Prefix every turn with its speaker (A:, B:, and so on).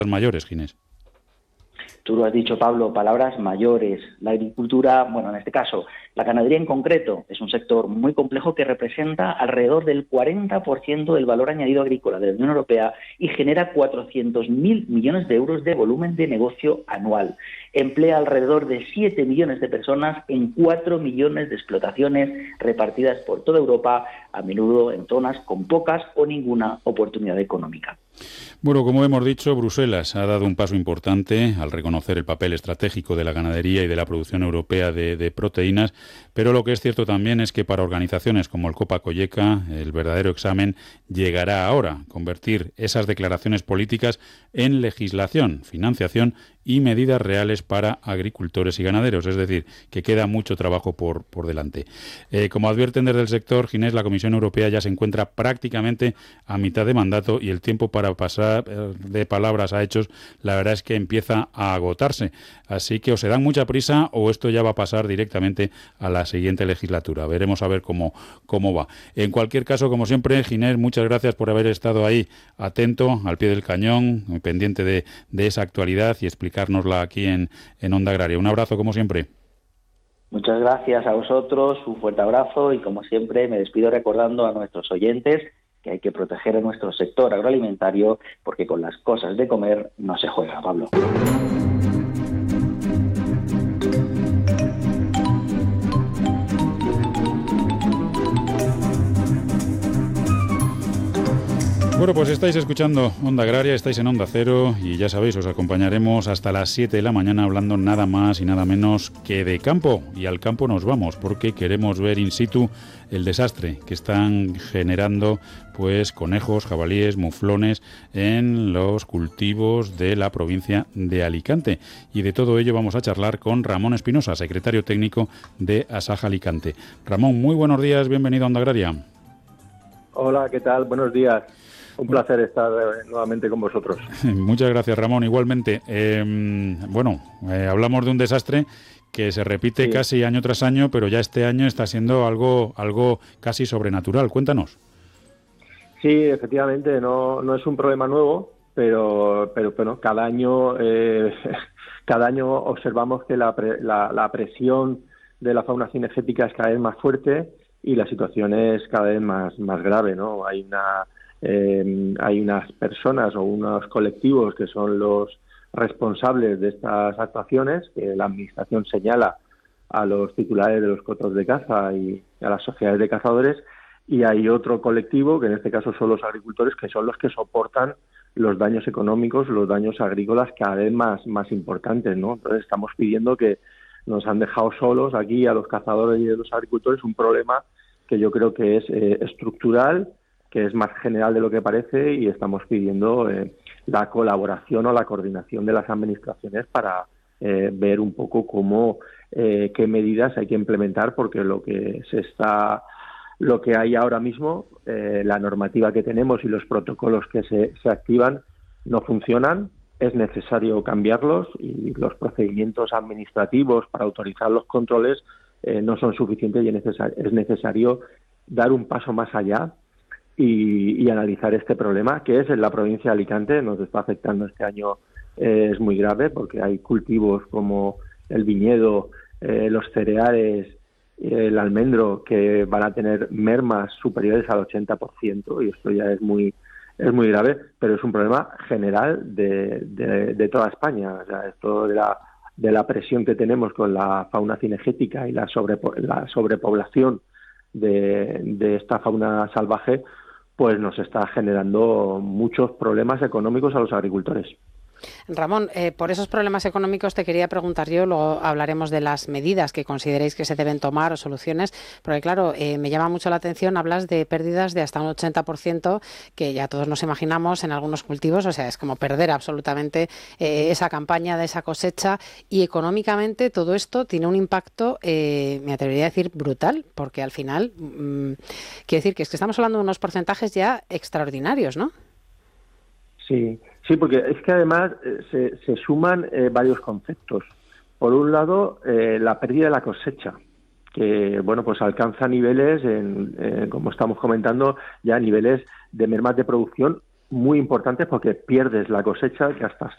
A: mayores, Ginés.
B: Tú lo has dicho, Pablo, palabras mayores. La agricultura, bueno, en este caso, la ganadería en concreto, es un sector muy complejo que representa alrededor del 40% del valor añadido agrícola de la Unión Europea y genera 400.000 millones de euros de volumen de negocio anual. Emplea alrededor de 7 millones de personas en 4 millones de explotaciones repartidas por toda Europa, a menudo en zonas con pocas o ninguna oportunidad económica.
A: Bueno, como hemos dicho, Bruselas ha dado un paso importante al reconocer el papel estratégico de la ganadería y de la producción europea de proteínas, pero lo que es cierto también es que para organizaciones como el Copa Cogeca, el verdadero examen llegará ahora, convertir esas declaraciones políticas en legislación, financiación y medidas reales para agricultores y ganaderos, es decir, que queda mucho trabajo por delante. Como advierten desde el sector, Ginés, la Comisión Europea ya se encuentra prácticamente a mitad de mandato y el tiempo para pasar de palabras a hechos, la verdad es que empieza a agotarse. Así que o se dan mucha prisa o esto ya va a pasar directamente a la siguiente legislatura. Veremos a ver cómo va. En cualquier caso, como siempre, Ginés, muchas gracias por haber estado ahí atento, al pie del cañón, pendiente de esa actualidad y explicárnosla aquí en Onda Agraria. Un abrazo, como siempre.
B: Muchas gracias a vosotros, un fuerte abrazo y, como siempre, me despido recordando a nuestros oyentes que hay que proteger a nuestro sector agroalimentario porque con las cosas de comer no se juega, Pablo.
A: Bueno, pues estáis escuchando Onda Agraria, estáis en Onda Cero y ya sabéis, os acompañaremos hasta las 7 de la mañana hablando nada más y nada menos que de campo. Y al campo nos vamos porque queremos ver in situ el desastre que están generando pues conejos, jabalíes, muflones en los cultivos de la provincia de Alicante. Y de todo ello vamos a charlar con Ramón Espinosa, secretario técnico de Asaja Alicante. Ramón, muy buenos días, bienvenido a Onda Agraria.
C: Hola, ¿qué tal? Buenos días. Un placer estar nuevamente con vosotros.
A: Muchas gracias, Ramón. Igualmente, hablamos de un desastre que se repite casi año tras año, pero ya este año está siendo algo casi sobrenatural. Cuéntanos.
C: Sí, efectivamente, no es un problema nuevo, pero bueno, cada año observamos que la presión de la fauna cinegética es cada vez más fuerte y la situación es cada vez más grave, ¿no? Hay unas personas o unos colectivos que son los responsables de estas actuaciones, que la Administración señala a los titulares de los cotos de caza y a las sociedades de cazadores, y hay otro colectivo, que en este caso son los agricultores, que son los que soportan los daños económicos, los daños agrícolas cada vez más importantes, ¿no? Entonces estamos pidiendo que nos han dejado solos aquí a los cazadores y a los agricultores, un problema que yo creo que es estructural, que es más general de lo que parece, y estamos pidiendo la colaboración o la coordinación de las administraciones para ver un poco qué medidas hay que implementar, porque lo que hay ahora mismo, la normativa que tenemos y los protocolos que se activan no funcionan. Es necesario cambiarlos y los procedimientos administrativos para autorizar los controles no son suficientes y es necesario dar un paso más allá y analizar este problema, que es en la provincia de Alicante, nos está afectando este año, es muy grave porque hay cultivos como el viñedo, los cereales, el almendro, que van a tener mermas superiores al 80%, y esto ya es muy grave, pero es un problema general de toda España. O sea, esto de la presión que tenemos con la fauna cinegética y la sobrepoblación de esta fauna salvaje, pues nos está generando muchos problemas económicos a los agricultores.
D: Ramón, por esos problemas económicos te quería preguntar yo, luego hablaremos de las medidas que consideréis que se deben tomar o soluciones, porque claro, me llama mucho la atención, hablas de pérdidas de hasta un 80%, que ya todos nos imaginamos en algunos cultivos, o sea, es como perder absolutamente esa campaña de esa cosecha, y económicamente todo esto tiene un impacto, me atrevería a decir, brutal, porque al final, quiero decir que es que estamos hablando de unos porcentajes ya extraordinarios, ¿no?
C: Sí, porque es que además se suman varios conceptos. Por un lado, la pérdida de la cosecha, que bueno, pues alcanza niveles, como estamos comentando, ya niveles de mermas de producción muy importantes, porque pierdes la cosecha, que hasta